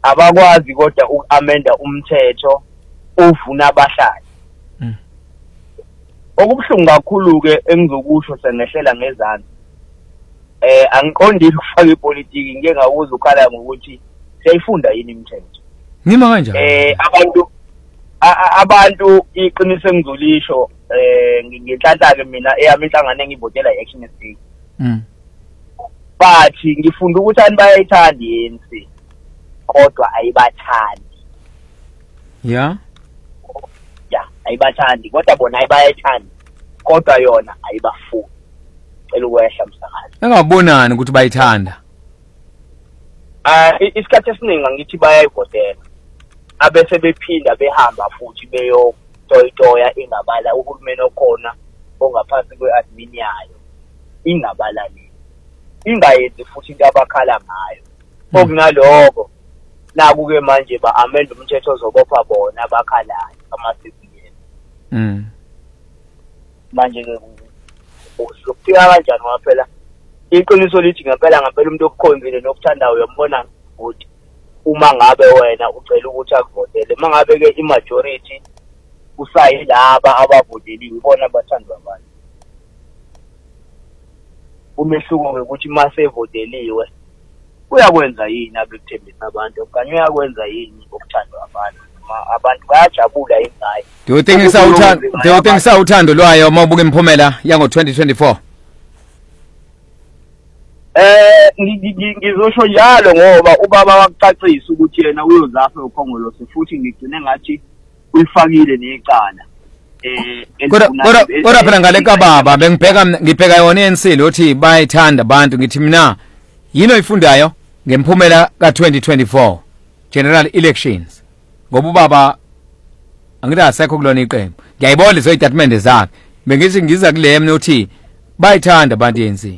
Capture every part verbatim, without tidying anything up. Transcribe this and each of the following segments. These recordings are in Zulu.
abakwazi kodwa ukamenda umthetho ovuna abahlali. Mm. Okubhlungu kakhulu ke engizokusho senehlela ngezandla. Eh angiqondile ukufaka ipolitiki ngeke ngawuza ukhala ngokuthi siyayifunda yini imithetho. Ngima kanjani? Eh abantu abantu iqiniso engizolisho eh ngenhlanhla ke mina eyami inhlangano engivotela i-Action S A. Mm. Bathi ngifunda ukuthi ani bayayithanda i-A N C kodwa ayibathandi. Yeah. Yeah, ayibathandi kodwa bona ayibayithandi kodwa yona ayibafuni. Cela ukwehla msakazi. Engabonani ukuthi bayithanda. Ah isikhathi esiningi ngithi bayayivotela. Abese bephinda behamba futhi beyo toyitoya ingabala uhulumeni okhona ongaphansi kweadmin yayo. Ingabalali. Ingayenzi futhi into abakhala ngayo. Okunaloko naku ke manje ba amend umthetho ozobopha bona abakhalayo ama-C C M. Mm. Manje ke ukufika kanjani waphela iqiniso lithi ngempela ngempela umuntu okukhonzile nokuthandayo uyambona ukuthi uma ngabe wena ucela ukuthi akuvotele mangabe ke imajority usayi laba abavoteliwe bona bathandwa abantu. Umehluko ukuthi mase voteliwe uyakwenza yini abekuthembisa abantu okanye uyakwenza yini okuthandwa abantu abantu bayajabula ingayi. Do you think isawuthanda do you think isawuthando lwayo mawubuka imphumela yango twenty twenty-four? Eh ngizosho njalo ngoba ubaba wakucacisa ukuthi yena uyozafa ukhongolo futhi ngigcine ngathi uyifakile necala. Eh kodwa kodwa phela ngale kababa bengibheka ngibheka yona I N C lothi bayithanda abantu ngithi mina yini oyifundayo ngemphumela ka twenty twenty-four general elections ngoba ubaba angithi asekho kulona iqembu ngiyayibona lezo statement zakhe bengithi ngiza kule mina uthi bayithanda abantu I N C.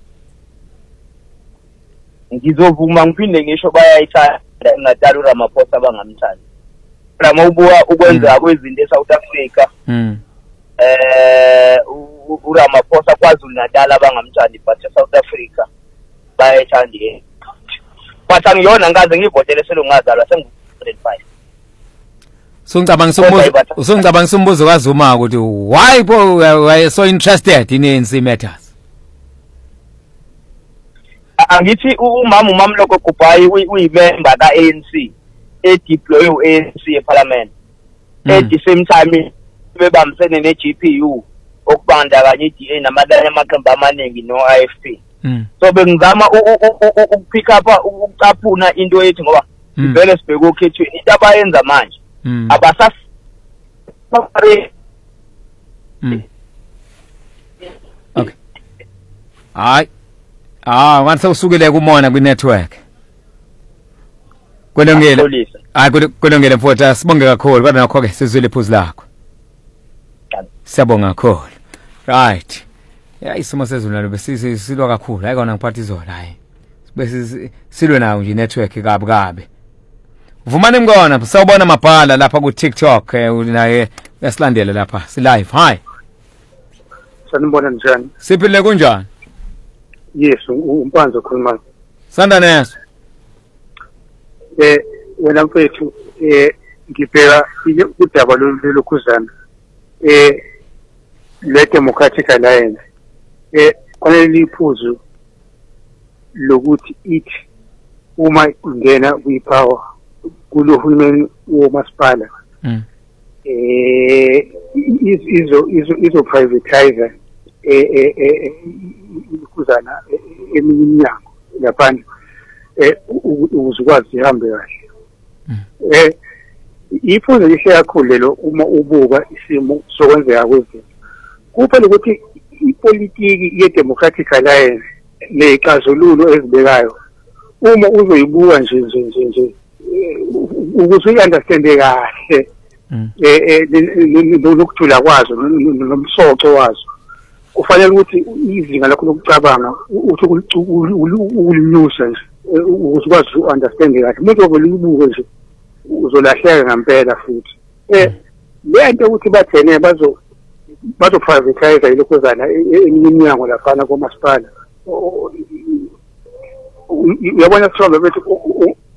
Ngizovuma ngiphinde ngisho bayayithanda ngadala uRamaphosa abangamthandi. Rama ubuya ukwenza kwezinto eSouth Africa. Mm. Eh uRamaphosa kwaZulu Natal abangamthandi but eSouth Africa bayayithanda. But angiyona ngaze ngivotele selongazalwa sengu thirty-five. So ngicabanga sombuzo so ngicabanga sombuzo kaZuma ukuthi why why so interested in A N C matters? Angithi umama uMamloko Kubayi uyimember ka A N C edeploy u A N C eParliament. At the same time bebambisene ne G P U okubandakanya I D A namadala amaqembu amaningi no I F P. So bengizama ukupick up ukucaphuna into ethi ngoba vele sibheke okhethweni into abayenza manje abasas Okay. Hayi. Ah, wansa usukile kumona kwi network. Kulungile. Hayi kulungile mfowethu sibonge kakhulu kodwa nakho ke sizwile iphuzu lakho. Siyabonga kakhulu. Right. Ya isimo sezulu nalo besisilwa kakhulu hayi kona ngiphathi izona hayi. Bese silwe nawo nje network kabi kabi. Vumane mngona sawubona mabhala lapha ku TikTok naye yasilandela lapha si live. Hi. Sanibona njani? Siphile kunjani? Yes, umpanzo khuluma. Sanda neso. Eh wena mfethu eh ngibheka udaba lokukhuzana. Eh le Democratic Alliance eh kwanele iphuzu lokuthi ithi uma ungena kwipower kulohulumeni womasipala mm. eh izo izo izo privatizer eh eh ukuzana eminye iminyango lapha eh uzukwazi ihambe kahle eh iphuzu lihle kakhulu lelo uma ubuka isimo sokwenzeka kwezinto kuphela ukuthi ipolitiki ye-Democratic Alliance nexazululo ezibekayo uma uzoyibuka nje nje nje nje ukuthi uyiunderstande kahle eh nokuthula kwazo nomsoco wazo kufanele ukuthi izinga lakho lokucabanga uthi ulinyusa nje ukuthi ukwazi uunderstand kahle umuntu obulibuke nje uzolahleka ngempela futhi eh lento ukuthi bathene bazo bazo privatize ilokozana eminyango lapha komasipala uyabona sithombe bethi